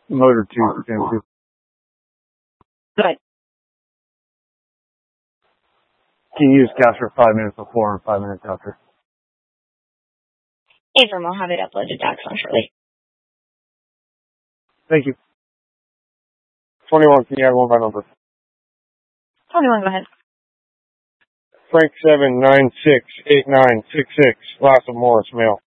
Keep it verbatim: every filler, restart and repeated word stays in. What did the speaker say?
Motor two, Sam two. Good. Can you use cash for five minutes before and five minutes after? Abram, I'll have it uploaded to Axon shortly. Thank you. twenty-one, can you add one by number? twenty-one, go ahead. Frank seven nine six eight nine six six, last of Morris, male.